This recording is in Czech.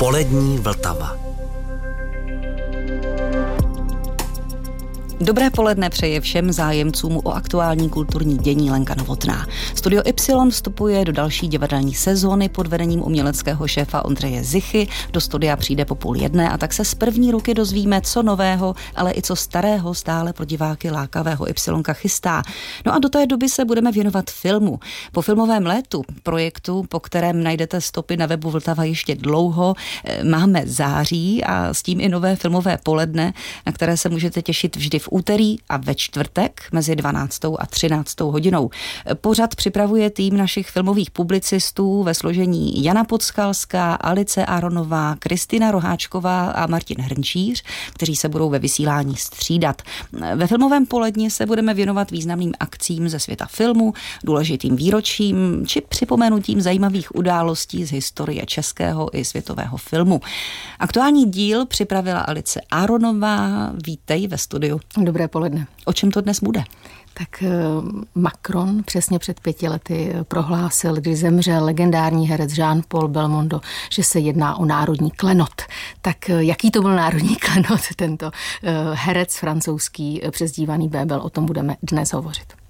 Polední Vltava. Dobré poledne přeje všem zájemcům o aktuální kulturní dění Lenka Novotná. Studio Y vstupuje do další divadelní sezóny pod vedením uměleckého šéfa Ondřeje Zichy. Do studia přijde po 12:30 a tak se z první ruky dozvíme, co nového, ale i co starého stále pro diváky lákavého Y chystá. No a do té doby se budeme věnovat filmu. Po filmovém létu, projektu, po kterém najdete stopy na webu Vltava ještě dlouho, máme září a s tím i nové filmové poledne, na které se můžete těšit vždy v úterý a ve čtvrtek mezi 12. a 13. hodinou. Pořad připravuje tým našich filmových publicistů ve složení Jana Podskalská, Alice Aronová, Kristina Roháčková a Martin Hrnčíř, kteří se budou ve vysílání střídat. Ve filmovém poledni se budeme věnovat významným akcím ze světa filmu, důležitým výročím či připomenutím zajímavých událostí z historie českého i světového filmu. Aktuální díl připravila Alice Aronová. Vítej ve studiu. Dobré poledne. O čem to dnes bude? Tak Macron přesně před 5 lety prohlásil, když zemřel legendární herec Jean-Paul Belmondo, že se jedná o národní klenot. Tak jaký to byl národní klenot, tento herec francouzský přezdívaný Bébel, o tom budeme dnes hovořit.